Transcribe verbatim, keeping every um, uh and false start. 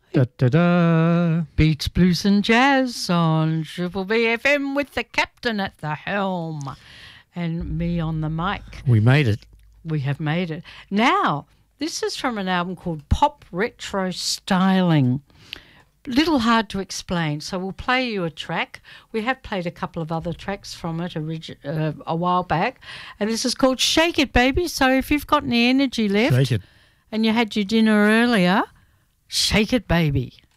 Da, da, da. Beats, blues and jazz on Triple B F M with the captain at the helm and me on the mic. We made it. We have made it. Now, this is from an album called Pop Retro Styling. Little hard to explain, so we'll play you a track. We have played a couple of other tracks from it origi- uh, a while back, and this is called Shake It, Baby. So if you've got any energy left Shake it. and you had your dinner earlier, shake it, baby.